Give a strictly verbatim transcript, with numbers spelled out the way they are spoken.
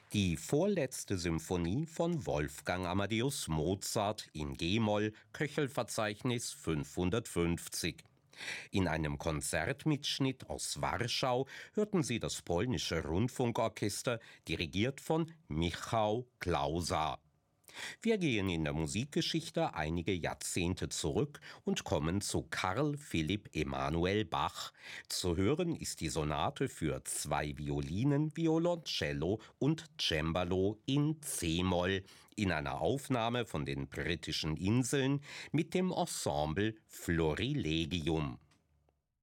Die vorletzte Symphonie von Wolfgang Amadeus Mozart in G-Moll, Köchelverzeichnis fünfhundertfünfzig. In einem Konzertmitschnitt aus Warschau hörten Sie das polnische Rundfunkorchester, dirigiert von Michał Klausa. Wir gehen in der Musikgeschichte einige Jahrzehnte zurück und kommen zu Carl Philipp Emanuel Bach. Zu hören ist die Sonate für zwei Violinen, Violoncello und Cembalo in C-Moll in einer Aufnahme von den Britischen Inseln mit dem Ensemble Florilegium.